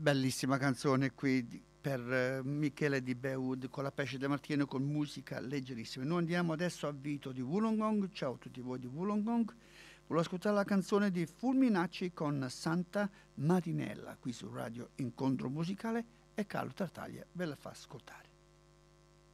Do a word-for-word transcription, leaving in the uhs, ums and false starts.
Bellissima canzone qui di- per eh, Michele Di Beud con la Pesce de Martino con musica leggerissima. Noi andiamo adesso a Vito di Wollongong. Ciao a tutti voi di Wollongong. Volevo ascoltare la canzone di Fulminacci con Santa Marinella qui su Radio Incontro Musicale e Carlo Tartaglia ve la fa ascoltare.